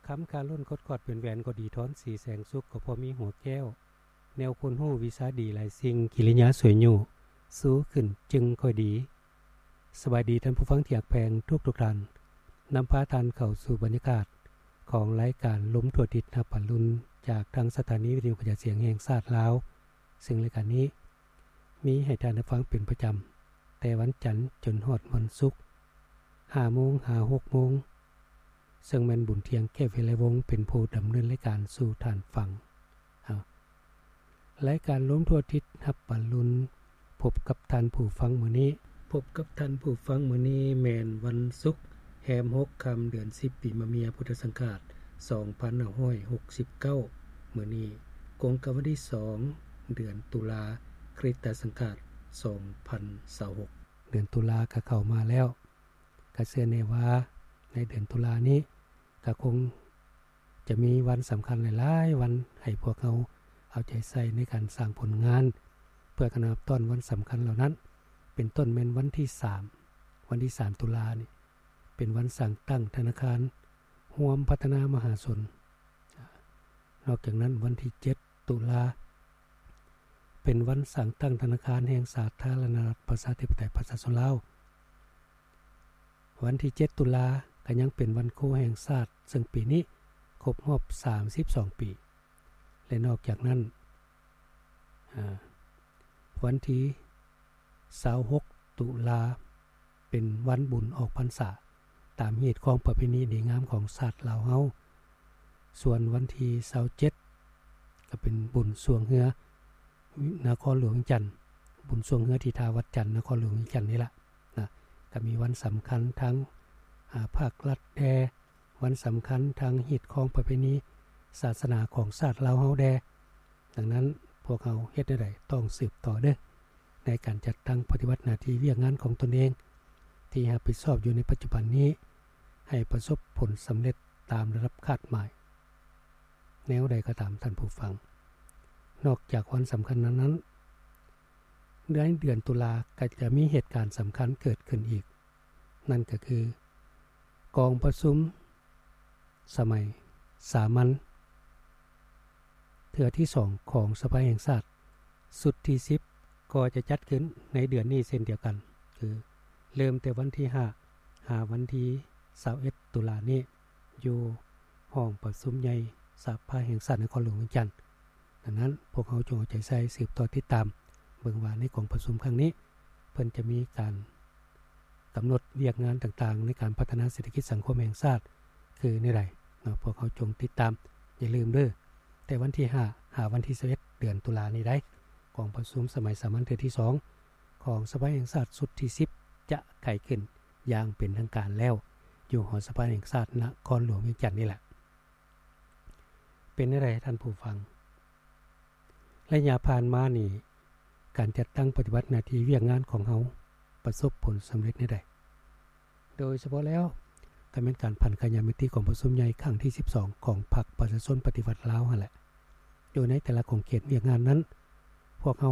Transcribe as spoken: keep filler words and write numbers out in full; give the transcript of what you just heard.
ค้ำคาล้นคดคอดเป็นแหวนก็ดีท้อนสีแสงสุขก็พอมีหัวแก้วแนวคนหู้วิสาดีหลายสิ่งกิริยาสวยอยู่สู้ขึ้นจึงค่อยดีสบายดีท่านผู้ฟังที่อยากแพงทุกทุกท่านนำพาทานเข้าสู่บรรยากาศของรายการล้มทั่วทิศนับปันลุนจากทางสถานีวิทยุกระจายเสียงแห่งชาติลาวซึ่งรายการนี้มีให้ท่านได้ฟังเป็นประจำแต่วันจันทร์จนฮอดวันศุกร์ ห้าโมง ถึงหกโมงซึ่งแม่นบุญเที่ยงแก้วเวลาวงเป็นผู้ดำเนินรายการสู่ท่านฟังรายการล้มทั่วทิศนับปันลุนพบกับท่านผู้ฟังมื้อนี้พบกับท่านผู้ฟังมื้อนี้แม่นวันศุกร์แฮมหกค่ำเดือนสิบปีมะเมียพุทธศักราชสองพันห้าร้อยหกสิบเก้ามื้อนี้กงกับวันที่สองเดือนตุลาคริสตศักราชสองพันยี่สิบหกเดือนตุลาก็เข้ามาแล้วก็เชื่อแน่ว่าในเดือนตุลานี้ก็คงจะมีวันสำคัญหลายๆวันให้พวกเราเอาใจใส่ในการสร้างผลงานเพื่อกันนับต้นวันสำคัญเหล่านั้นเป็นต้นแม่นวันที่สามวันที่สามตุลานี่เป็นวันสั่งตั้งธนาคารร่วมพัฒนามหาชนนอกจากนั้นวันที่เจ็ดตุลาเป็นวันสั่งตั้งธนาคารแห่งสาธารณรัฐประชาธิปไตยประชาชนลาววันที่เจ็ดตุลาก็ยังเป็นวันครูแห่งชาติซึ่งปีนี้ครบรอบสามสิบสองปีและนอกจากนั้นวันที่ยี่สิบหกตุลาเป็นวันบุญออกพรรษาตามเหตุของประเพณีดีงามของชาติลาวเฮาส่วนวันที่ยี่สิบเจ็ดก็เป็นบุญสวงเฮือนครหลวงจันทน์บุญสวงเฮือที่ท่าวัดจันทน์นครหลวงจันทน์นี่ล่ะนะก็มีวันสำคัญทั้งภาครัฐแดวันสำคัญทางเหตุของประเพณีศาสนาของชาติลาวเฮาแดดังนั้นพวกเราเฮ็ดได้ต้องสืบต่อเด้อในการจัดตั้งปฏิบัติหน้าที่เวียกงานของตนเองที่รับผิดชอบอยู่ในปัจจุบันนี้ให้ประสบผลสำเร็จตามระดับคาดหมายแนวใดก็ตามท่านผู้ฟังนอกจากวันสำคัญนั้นในเดือนตุลาก็จะมีเหตุการณ์สำคัญเกิดขึ้นอีกนั่นก็คือกองประชุมสมัยสามัญเทื่อที่สองของสภาแห่งชาติสุดที่สิบก็จะจัดขึ้นในเดือนนี้เช่นเดียวกันคือเริ่มแต่วันที่ห้าหาวันที่ยี่สิบเอ็ดตุลานี้อยู่ห้องประชุมใหญ่สภาแห่งชาตินครหลวงจันทน์ดังนั้นพวกเขาจงเอาใจใส่สืบต่อติดตามเบิ่งว่าในกองประชุมครั้งนี้เพิ่นจะมีการกำหนดเวียกงานต่างๆในการพัฒนาเศรษฐกิจสังคมแห่งชาติคือในใดเนาะพวกเขาจงติดตามอย่าลืมเด้อแต่วันที่ห้าหาวันที่ยี่สิบเอ็ดเดือนตุลานี้ได้กองประชุมสมัยสามัญเทื่อที่สองของสภาแห่งชาติสุดที่สิบจะไขขึ้นอย่างเป็นทางการแล้วอยู่หอสภาแห่งชาตินครหลวงเวียงจันทน์นี่แหละเป็นอะไรท่านผู้ฟังระยะผ่านมานี่การจัดตั้งปฏิบัติหน้าที่เวียกงานของเฮาประสบผลสำเร็จในใดโดยเฉพาะแล้วก็เป็นการพันขยายมิติของประชุมใหญ่ครั้งที่สิบสองของพรรคประชาชนปฏิวัติลาวหั่นแหละโดยในแต่ละของเขตเวียกงานนั้นพวกเฮา